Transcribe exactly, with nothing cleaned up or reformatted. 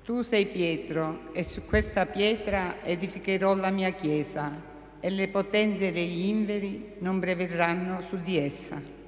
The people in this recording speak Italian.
Tu sei Pietro, e su questa pietra edificherò la mia chiesa, e le potenze degli inferi non prevedranno su di essa.